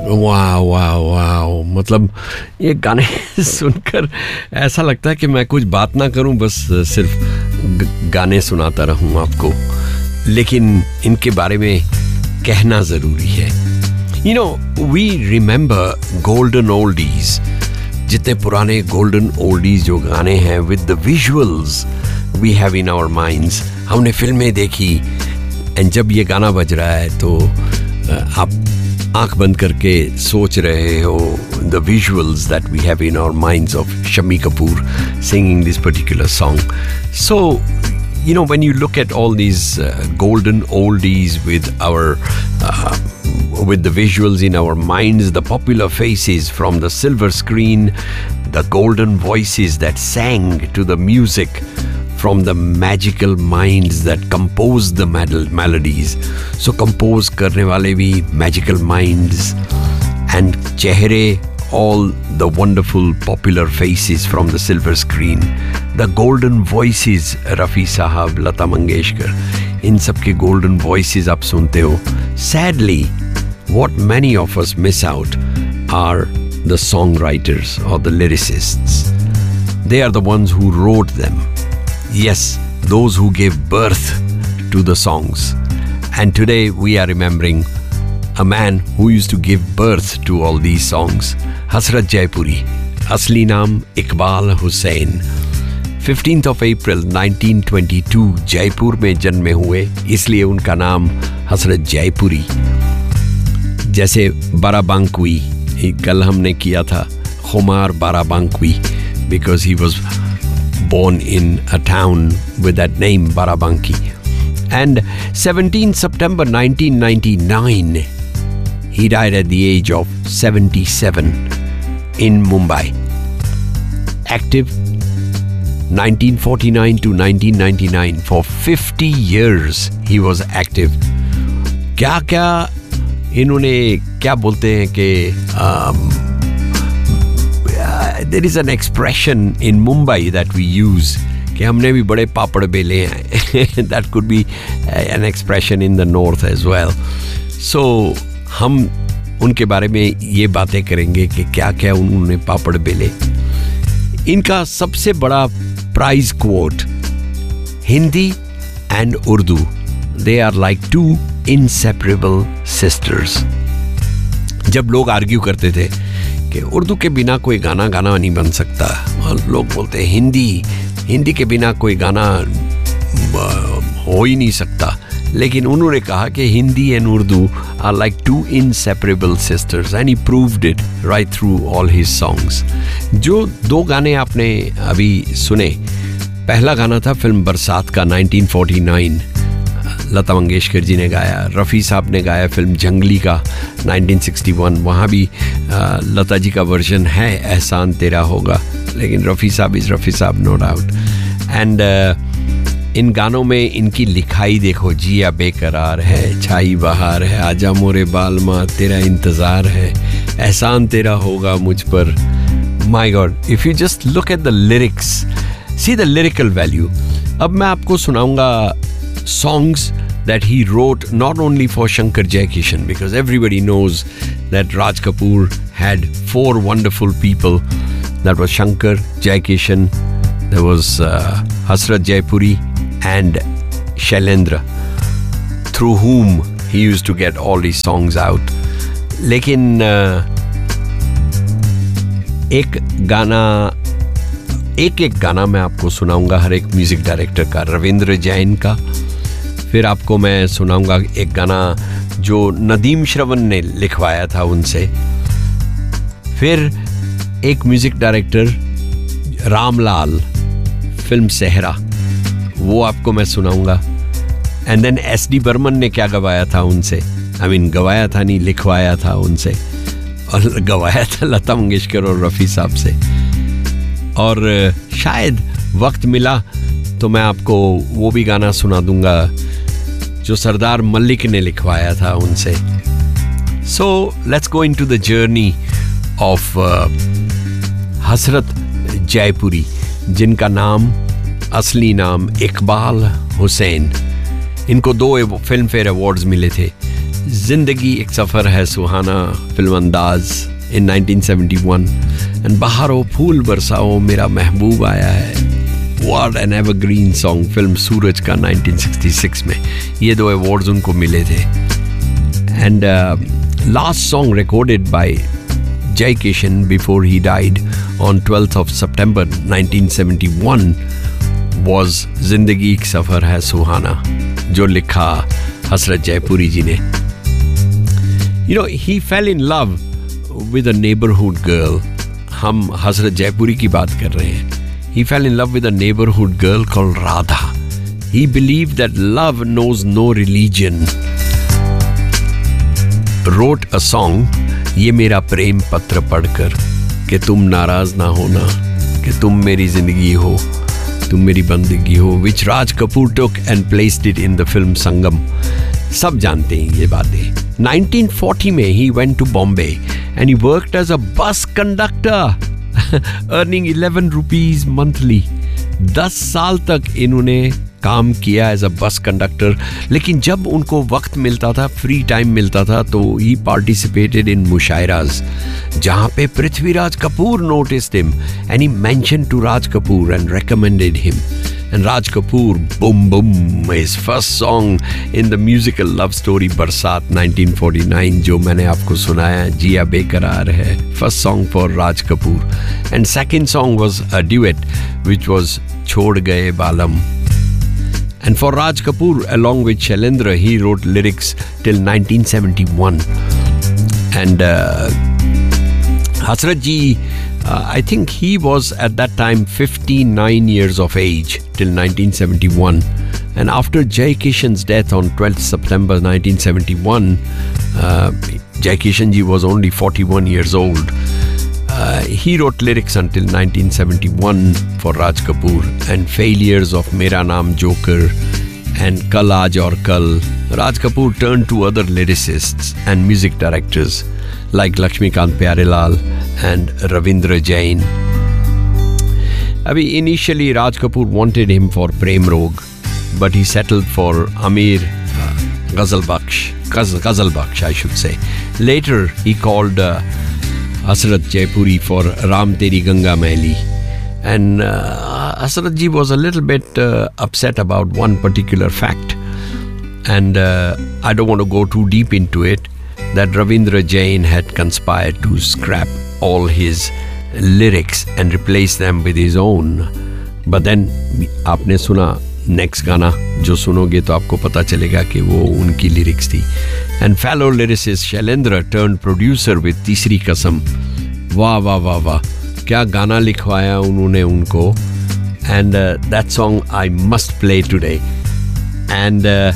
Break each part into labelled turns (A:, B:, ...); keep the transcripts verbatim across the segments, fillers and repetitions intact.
A: वाह वाह वाह, मतलब ये गाने सुनकर ऐसा लगता है कि मैं कुछ बात ना करूं, बस सिर्फ गाने सुनाता रहूं आपको, लेकिन इनके बारे में कहना ज़रूरी है. You know, we remember golden oldies, जितने पुराने गोल्डन ओल्डीज जो गाने हैं with the visuals we have in our minds. हमने फिल्में देखी एंड जब ये गाना बज रहा है तो आप आंख बंद करके सोच रहे हो the visuals that we have in our minds of Shammi Kapoor singing this particular song. So you know, when you look at all these uh, golden oldies with our uh, with the visuals in our minds, the popular faces from the silver screen, the golden voices that sang to the music from the magical minds that composed the mel- melodies. So compose karne wale bhi magical minds, and chehre, all the wonderful popular faces from the silver screen, the golden voices, Rafi Sahab, Lata Mangeshkar, in सबके golden voices आप सुनते हो. Sadly, what many of us miss out are the songwriters or the lyricists. They are the ones who wrote them. Yes, those who gave birth to the songs. And today we are remembering a man who used to give birth to all these songs, Hasrat Jaipuri, असली नाम Iqbal Hussain. fifteenth of April nineteen twenty-two Jaipur में जन्मे हुए, इसलिए उनका नाम हसरत जयपुरी. जैसे बाराबांकुई, कल हमने किया था खुमार बाराबांकुई, because he was born in a town with that name, Barabanki. And seventeenth September nineteen ninety-nine, he died at the age of seventy-seven in Mumbai. Active nineteen forty-nine to nineteen ninety-nine, for fifty years he was active. क्या क्या इन्होंने क्या बोलते हैं कि um, uh, there is an expression in Mumbai that we use कि हमने भी बड़े पापड़ बेले हैं. That could be an expression in the north as well. So हम उनके बारे में ये बातें करेंगे कि क्या क्या उन्होंने पापड़ बेले. इनका सबसे बड़ा prize coat, Hindi and Urdu, they are like to inseparable sisters. जब लोग आर्ग्यू करते थे कि उर्दू के बिना कोई गाना गाना नहीं बन सकता, और लोग बोलते हैं हिंदी हिंदी के बिना कोई गाना हो ही नहीं सकता, लेकिन उन्होंने कहा कि Hindi and Urdu are like to inseparable sisters, and he proved it right through all his songs. जो दो गाने आपने अभी सुने, पहला गाना था फिल्म बरसात का nineteen forty-nine, लता मंगेशकर जी ने गाया. रफ़ी साहब ने गाया फिल्म जंगली का nineteen sixty-one, वहाँ भी आ, लता जी का वर्जन है एहसान तेरा होगा, लेकिन रफ़ी साहब इज़ रफ़ी साहब, नो डाउट. एंड इन गानों में इनकी लिखाई देखो, जिया बेकरार है, छाई बहार है, आजा मोरे बालमा तेरा इंतज़ार है, एहसान तेरा होगा मुझ पर. My God, if you just look at the lyrics, see the lyrical value. अब मैं आपको सुनाऊंगा songs that he wrote not only for Shankar Jaikishan, because everybody knows that Raj Kapoor had four wonderful people. That was Shankar, Jaikishan, there was uh, Hasrat Jaipuri and Shailendra, through whom he used to get all these songs out. लेकिन uh, एक गाना एक एक गाना मैं आपको सुनाऊंगा हर एक म्यूजिक डायरेक्टर का. रविंद्र जैन का, फिर आपको मैं सुनाऊंगा एक गाना जो नदीम श्रवण ने लिखवाया था उनसे, फिर एक म्यूजिक डायरेक्टर रामलाल, फिल्म सेहरा, वो आपको मैं सुनाऊंगा. And then S D Burman ने क्या गवाया था उनसे, आई मीन गवाया था नहीं, लिखवाया था उनसे, और गवाया था लता मंगेशकर और रफ़ी साहब से. और शायद वक्त मिला तो मैं आपको वो भी गाना सुना दूंगा जो सरदार मलिक ने लिखवाया था उनसे. So let's go into the journey of हसरत जयपुरी, जिनका नाम असली नाम इकबाल हुसैन. इनको दो फिल्म फेयर अवार्ड्स मिले थे, जिंदगी एक सफर है सुहाना फिल्म अंदाज in nineteen seventy-one and बहारो फूल बरसाओ मेरा महबूब आया है. What an evergreen song. Film सूरज का nineteen sixty-six में ये दो अवार्ड्स उनको मिले थे. And uh, last song recorded by Jai Kishan before he died on twelfth of September nineteen seventy-one was जिंदगी एक सफर है सुहाना, जो लिखा हसरत जयपुरी जी ने. You know, he fell in love with a neighborhood girl. हम हसरत जयपुरी की बात कर रहे हैं. He fell in love with a neighborhood girl called Radha. He believed that love knows no religion. Wrote a song, ये मेरा प्रेम पत्र पढ़कर, कि तुम नाराज ना होना, कि तुम मेरी जिंदगी हो, तुम मेरी बंदगी हो, which Raj Kapoor took and placed it in the film Sangam. सब जानते हैं ये बातें. nineteen forty में he went to Bombay and he worked as a bus conductor, earning eleven rupees monthly. दस साल तक इन्होंने काम किया एज अ बस कंडक्टर. लेकिन जब उनको वक्त मिलता था, फ्री टाइम मिलता था, तो ही पार्टिसिपेटेड इन मुशायराज, जहाँ पे Prithviraj Kapoor noticed him and he mentioned to Raj Kapoor and recommended him. And Raj Kapoor, Boom Boom, his first song in the musical love story Barsat nineteen forty-nine, जो मैंने आपको सुनाया, जिया बेकरार है, first song for Raj Kapoor. And second song was a duet, which was छोड़ गए बालम. And for Raj Kapoor, along with Shailendra, he wrote lyrics till nineteen seventy-one. And uh, Hasrat ji, Uh, I think he was at that time fifty-nine years of age till nineteen seventy-one. And after Jai Kishan's death on twelfth September nineteen seventy-one, uh, Jai Kishan ji was only forty-one years old. Uh, he wrote lyrics until nineteen seventy-one for Raj Kapoor, and failures of Mera Naam Joker and Kal Aaj Aur Kal. Raj Kapoor turned to other lyricists and music directors like Lakshmikant Pyarelal and Ravindra Jain. Abhi, initially Raj Kapoor wanted him for Prem Rog, but he settled for Amir uh, Ghazalbakhsh, Ghaz- Ghazalbakhsh I should say. Later he called uh, Hasrat Jaipuri for Ram Teri Ganga Maili. And uh, Hasrat ji was a little bit uh, upset about one particular fact. And uh, I don't want to go too deep into it, that Ravindra Jain had conspired to scrap all his lyrics and replace them with his own. But then आपने सुना next गाना, जो सुनोगे तो आपको पता चलेगा कि वो उनकी lyrics थी. And fellow lyricist Shailendra turned producer with तीसरी कसम. वाह वाह वाह वाह, क्या गाना लिखवाया उन्होंने उनको. And uh, that song I must play today. And uh,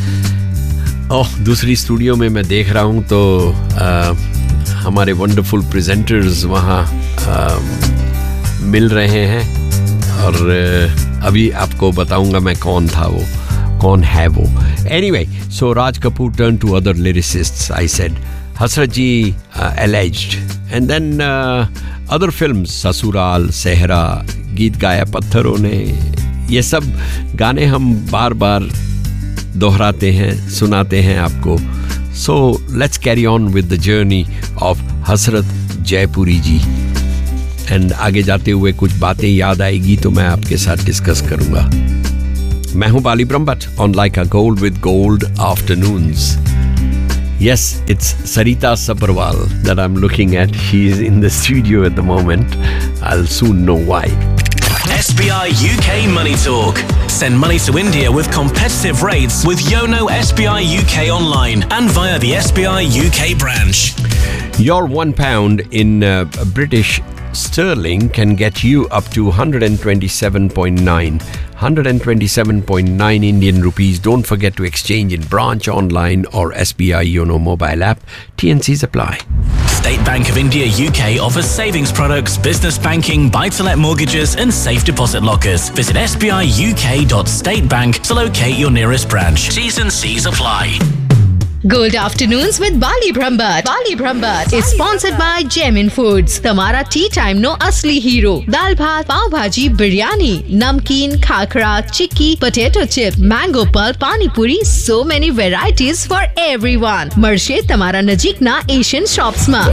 A: ओह दूसरी स्टूडियो में मैं देख रहा हूँ तो आ, हमारे वंडरफुल प्रेजेंटर्स वहाँ आ, मिल रहे हैं, और अभी आपको बताऊंगा मैं कौन था वो, कौन है वो. Anyway, so Raj Kapoor turned to other lyricists, I said. Hasrat ji uh, alleged. And then uh, other films, Sasural, Sehra, गीत गाया पत्थरों ने, ये सब गाने हम बार बार दोहराते हैं, सुनाते हैं आपको. So let's carry on with the journey of Hasrat Jaipuri ji. And आगे जाते हुए कुछ बातें याद आएगी तो मैं आपके साथ डिस्कस करूंगा. मैं हूं बाली Brahmbhatt on Like a Gold with Gold Afternoons. Yes, it's Sarita Sabharwal that I'm looking at. She is in the studio at the moment. I'll soon know why.
B: S B I U K Money Talk. Send money to India with competitive rates with Yono S B I U K online and via the S B I U K branch.
A: Your one pound in uh, British sterling can get you up to one hundred twenty-seven point nine. one hundred twenty-seven point nine Indian rupees. Don't forget to exchange in branch, online or S B I Yono mobile app. T N Cs apply.
B: State Bank of India U K offers savings products, business banking, buy-to-let mortgages and safe deposit lockers. Visit s b i u k dot state bank to locate your nearest branch. T's and C's apply.
C: Gold Afternoons with Bali Brahmbhatt. Bali Brahmbhatt is sponsored by Gemin Foods. Tamara tea time no asli hero. Dal bhat, pav bhaji, biryani, namkeen, khakra, chikki, potato chip, mango pulp, pani puri. So many varieties for everyone. Marshe Tamara Najik na Asian shops ma.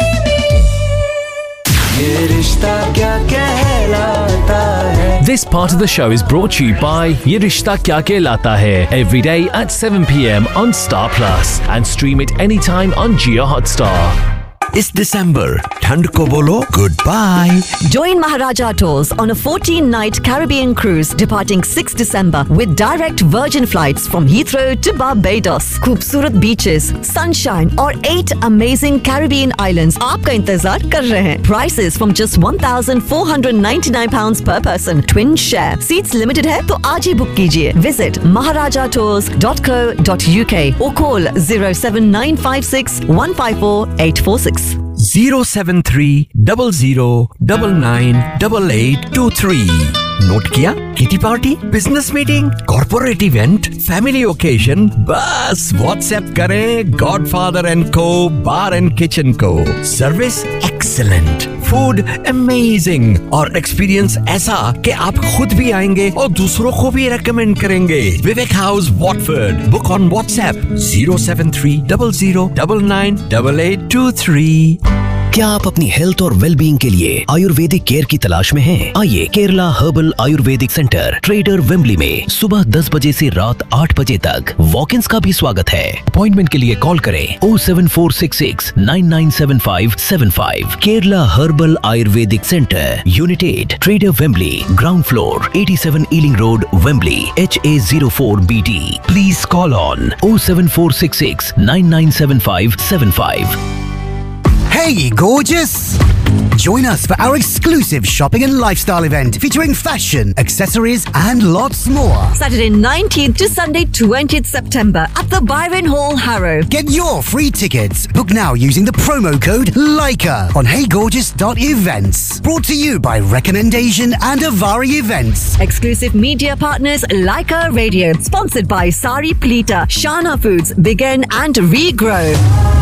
D: This part of the show is brought to you by Ye Rishta Kya Kehlata Hai every day at seven p.m. on Star Plus and stream it anytime on Jio Hotstar.
A: इस दिसंबर ठंड को बोलो good bye.
E: Join Maharaja Tours on a fourteen-night Caribbean cruise departing sixth December with direct Virgin flights from Heathrow to Barbados. खूबसूरत beaches, sunshine और eight amazing Caribbean islands आपका इंतजार कर रहे हैं. Prices from just one thousand four hundred ninety-nine pounds per person. Twin share. Seats limited है तो आज ही बुक कीजिए. Visit maharaja tours dot co dot uk or call zero seven nine five six one five four eight four six.
A: zero seven three zero zero nine nine eight eight two three. Note किया? Kitty party, business meeting, corporate event, family occasion, बस WhatsApp करें godfather and को बार and kitchen को. Service excellent, food amazing और experience ऐसा कि आप खुद भी आएंगे और दूसरों को भी रेकमेंड करेंगे. विवेक house Watford. Book on WhatsApp zero seven three zero zero nine nine eight eight two three.
F: क्या आप अपनी हेल्थ और वेलबींग के लिए आयुर्वेदिक केयर की तलाश में हैं? आइए Kerala herbal Ayurvedic centre trader Wembley में सुबह दस बजे से रात आठ बजे तक वॉक-इन्स का भी स्वागत है. अपॉइंटमेंट के लिए कॉल करें oh seven four six six nine nine seven five seven five. Kerala herbal Ayurvedic centre, unit eight, trader Wembley, ground floor, eighty-seven ailing road, Wembley, H A zero four B D. Please call on oh seven four six six nine nine seven five seven five.
G: Hey, gorgeous! Join us for our exclusive shopping and lifestyle event featuring fashion, accessories and lots more.
E: Saturday nineteenth to Sunday twentieth September at the Byron Hall, Harrow.
G: Get your free tickets. Book now using the promo code LAIKA on hey gorgeous dot events. Brought to you by Recommendation and Avari Events.
E: Exclusive media partners Leica Radio. Sponsored by Sari Plita, Shana Foods, Begin and Regrow.